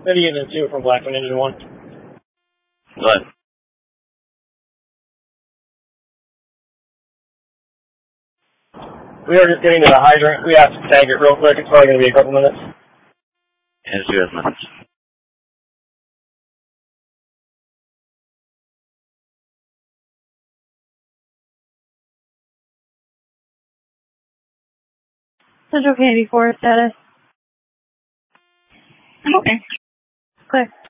Maybe Unit 2 from Black Ninja 1. What? We are just getting to the hydrant. We have to tag it real quick. It's probably going to be a couple minutes. Yeah, just 2 minutes. Central Candy 4 status. Okay. Clear.